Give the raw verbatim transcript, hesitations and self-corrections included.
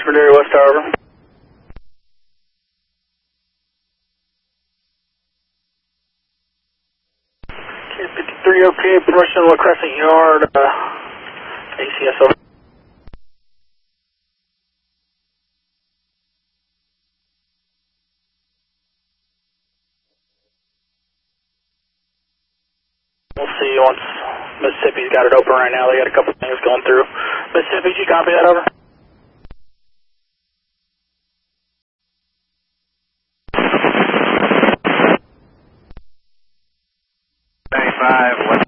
Richmond area, West Tower. Okay, fifty-three, okay, permission to La Crescent Yard, uh, A C S over. We'll see once Mississippi's got it open right now. They got a couple things going through. Mississippi, did you copy that over? ninety-five,